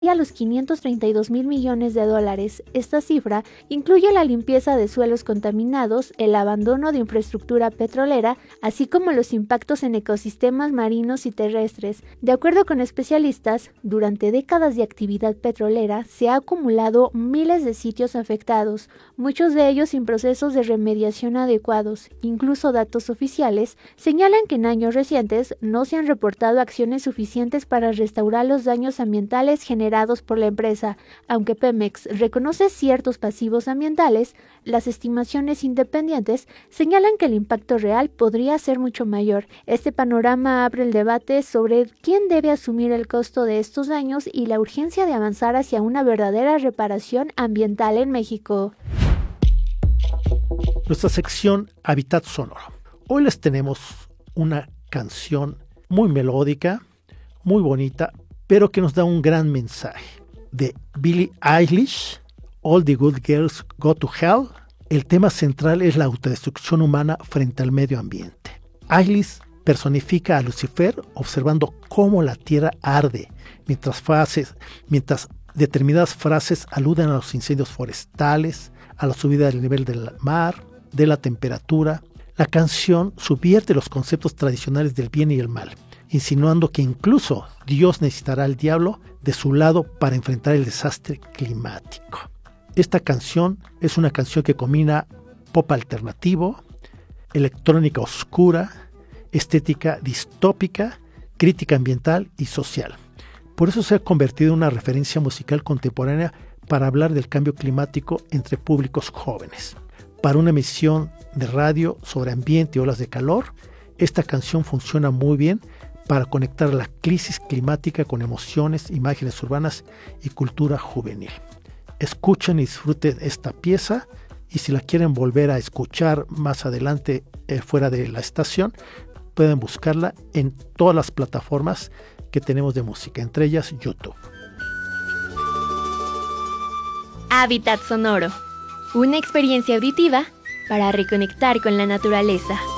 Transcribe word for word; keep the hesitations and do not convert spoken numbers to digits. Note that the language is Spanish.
a los quinientos treinta y dos mil millones de dólares. Esta cifra incluye la limpieza de suelos contaminados, el abandono de infraestructura petrolera, así como los impactos en ecosistemas marinos y terrestres. De acuerdo con especialistas, durante décadas de actividad petrolera se ha acumulado miles de sitios afectados, muchos de ellos sin procesos de remediación adecuados. Incluso datos oficiales señalan que en años recientes no se han reportado acciones suficientes para restaurar los daños ambientales generados por la empresa. Aunque Pemex reconoce ciertos pasivos ambientales, las estimaciones independientes señalan que el impacto real podría ser mucho mayor. Este panorama abre el debate sobre quién debe asumir el costo de estos daños y la urgencia de avanzar hacia una verdadera reparación ambiental en México. Nuestra sección Hábitat Sonoro. Hoy les tenemos una canción muy melódica, muy bonita, pero que nos da un gran mensaje. De Billie Eilish, All the Good Girls Go to Hell. El tema central es la autodestrucción humana frente al medio ambiente. Eilish personifica a Lucifer observando cómo la tierra arde, mientras, frases, mientras determinadas frases aluden a los incendios forestales, a la subida del nivel del mar, de la temperatura. La canción subvierte los conceptos tradicionales del bien y el mal, insinuando que incluso Dios necesitará al diablo de su lado para enfrentar el desastre climático. Esta canción es una canción que combina pop alternativo, electrónica oscura, estética distópica, crítica ambiental y social. Por eso se ha convertido en una referencia musical contemporánea para hablar del cambio climático entre públicos jóvenes. Para una emisión de radio sobre ambiente y olas de calor, esta canción funciona muy bien para conectar la crisis climática con emociones, imágenes urbanas y cultura juvenil. Escuchen y disfruten esta pieza, y si la quieren volver a escuchar más adelante eh, fuera de la estación, pueden buscarla en todas las plataformas que tenemos de música, entre ellas YouTube. Hábitat Sonoro, una experiencia auditiva para reconectar con la naturaleza.